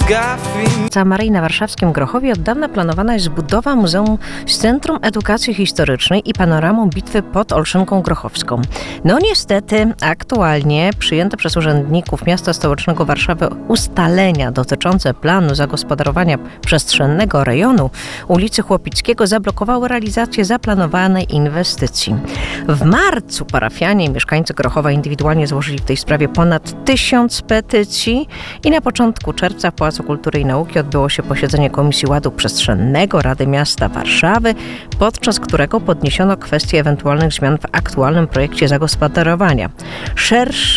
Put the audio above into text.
Maryi na warszawskim Grochowie od dawna planowana jest budowa Muzeum z Centrum Edukacji Historycznej i panoramą bitwy pod Olszynką Grochowską. No niestety aktualnie przyjęte przez urzędników miasta stołecznego Warszawy ustalenia dotyczące planu zagospodarowania przestrzennego rejonu ulicy Chłopickiego zablokowały realizację zaplanowanej inwestycji. W marcu parafianie i mieszkańcy Grochowa indywidualnie złożyli w tej sprawie ponad 1000 petycji i na początku czerwca w Pałacu Kultury i Nauki odbyło się posiedzenie Komisji Ładu Przestrzennego Rady Miasta Warszawy, podczas którego podniesiono kwestię ewentualnych zmian w aktualnym projekcie zagospodarowania.